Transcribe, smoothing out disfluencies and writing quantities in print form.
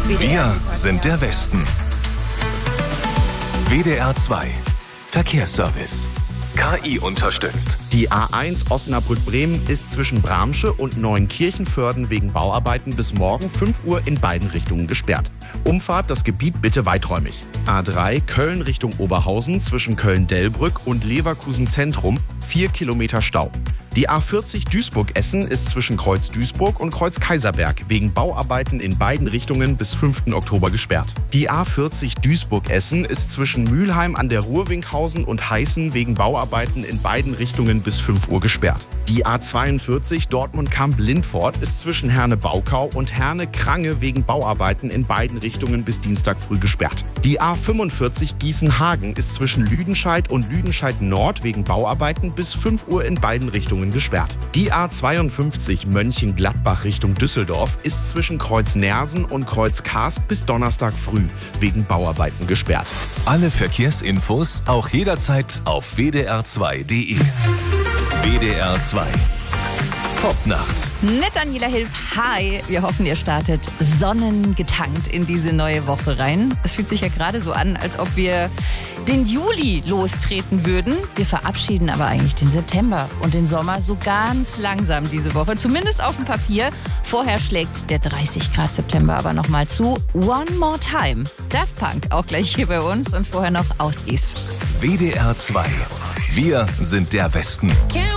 Wir sind der Westen. WDR 2 Verkehrsservice. KI unterstützt. Die A1 Osnabrück-Bremen ist zwischen Bramsche und Neuenkirchen-Vörden wegen Bauarbeiten bis morgen 5 Uhr in beiden Richtungen gesperrt. Umfahrt das Gebiet bitte weiträumig. A3 Köln Richtung Oberhausen zwischen Köln-Delbrück und Leverkusen Zentrum 4 Kilometer Stau. Die A40 Duisburg-Essen ist zwischen Kreuz Duisburg und Kreuz Kaiserberg wegen Bauarbeiten in beiden Richtungen bis 5. Oktober gesperrt. Die A40 Duisburg-Essen ist zwischen Mülheim an der Ruhr-Winkhausen und Heißen wegen Bauarbeiten in beiden Richtungen bis 5 Uhr gesperrt. Die A42 Dortmund-Kamp-Lindfort ist zwischen Herne-Baukau und Herne-Krange wegen Bauarbeiten in beiden Richtungen bis Dienstag früh gesperrt. Die A45 Gießen-Hagen ist zwischen Lüdenscheid und Lüdenscheid Nord wegen Bauarbeiten bis 5 Uhr in beiden Richtungen gesperrt. Die A52 Mönchengladbach Richtung Düsseldorf ist zwischen Kreuz Nersen und Kreuz Karst bis Donnerstag früh wegen Bauarbeiten gesperrt. Alle Verkehrsinfos auch jederzeit auf wdr2.de. WDR 2 Popnacht. Mit Daniela Hilf. Hi. Wir hoffen, ihr startet sonnengetankt in diese neue Woche rein. Es fühlt sich ja gerade so an, als ob wir den Juli lostreten würden. Wir verabschieden aber eigentlich den September und den Sommer so ganz langsam diese Woche. Zumindest auf dem Papier. Vorher schlägt der 30 Grad September aber nochmal zu. One More Time. Daft Punk auch gleich hier bei uns und vorher noch Ausdies. WDR 2. Wir sind der Westen.